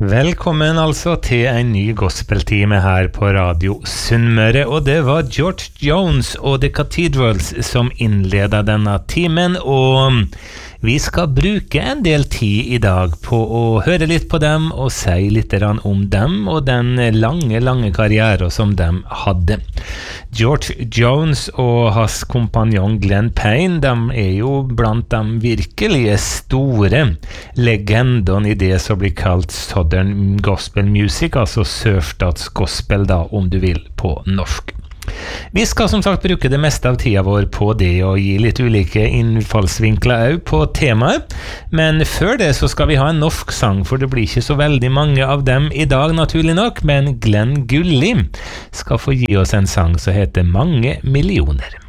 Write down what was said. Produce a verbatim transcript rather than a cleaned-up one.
Velkommen altså til en ny gospeltime her på Radio Sunnmøre, og det var George Jones og The Cathedrals som innledet denne timen, og vi skal bruke en del tid i dag på å høre litt på dem og si litt om dem og den lange, lange karrieren som de hadde. George Jones og hans kompanjong Glenn Payne, de er jo blant de virkelige store legendene i det som blir kalt Southern Gospel Music, altså sørstatsgospel da, om du vil, på norsk. Vi skal som sagt bruke det meste av tida vår på det og gi litt ulike innfallsvinkler også på temaet, men før det så skal vi ha en norsk sang, for det blir ikke så veldig mange av dem i dag naturlig nok, men Glenn Gulli skal få gi oss en sang som heter Mange millioner.